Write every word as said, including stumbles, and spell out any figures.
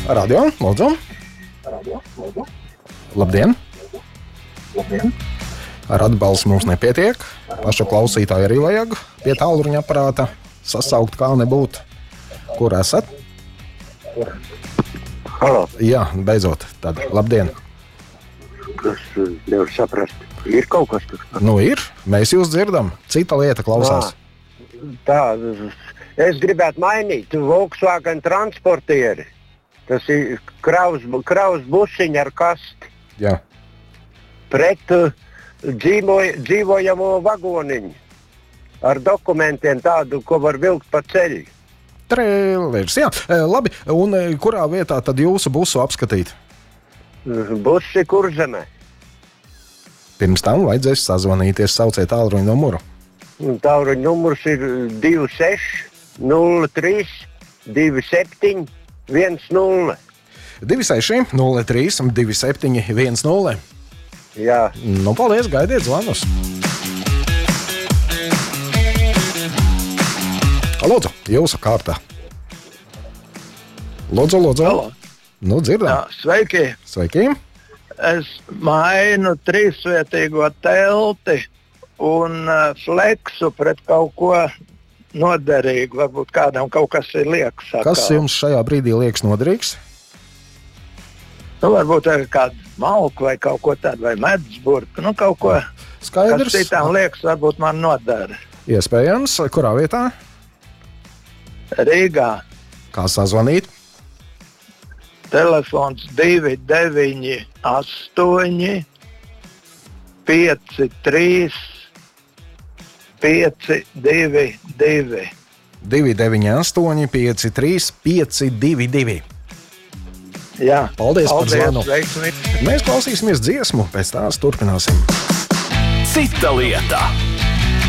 Radio, lūdzu. Labdien. Labdien. Ar atbalstu mums nepietiek. Paša klausītāja arī vajag pie tālruņa aparāta sasaukt, kā nebūtu. Kur esat? Halo. Jā, beidzot. Tad labdien. Kas nevar saprast. Ir kaut kas tur? Nu ir. Mēs jūs dzirdam. Cita lieta klausās. Tā, es gribētu mainīt Volkswagen transportieri. Tas ir kraus, kraus busiņi ar kasti. Jā. Pret uh, dzīvoj, dzīvojamo vagoniņu. Ar dokumentiem tādu, ko var vilkt pa ceļu. Trēlers, jā. E, labi, un e, kurā vietā tad jūsu busu apskatīt? Busi Kurzemē. Pirms tam vajadzēs sazvanīties, sauciet tālruņa numuru. Tālruņa numurs ir divi seši nulle trīs divi septiņi viens nulle. divi seši nulle trīs divi septiņi viens nulle. Jā. Nu, paldies, gaidiet zvanus. Lūdzu, jūsu kārtā. Lūdzu, lūdzu. Halo. Nu, dzirdam. Jā, sveiki. Sveiki. Es mainu trīsvietīgo telti un uh, fleksu pret kaut ko noderīgu. Varbūt kādam kaut kas ir liekas. Kas jums šajā brīdī liekas noderīgs? Nu, varbūt ar kādu malku vai kaut ko tādu, vai medusburku. Nu, kaut ko, Skaidrs. kas citām liekas, varbūt man nodara. Iespējams, kurā vietā? Rīgā. Kā sazvanīt? Telefons divi deviņi astoņi pieci trīs pieci divi divi. divi deviņi astoņi pieci trīs pieci divi divi. Jā. Paldies, Paldies par zvanu. Veiksmi. Mēs klausīsimies dziesmu, pēc tās turpināsim. Cita lieta.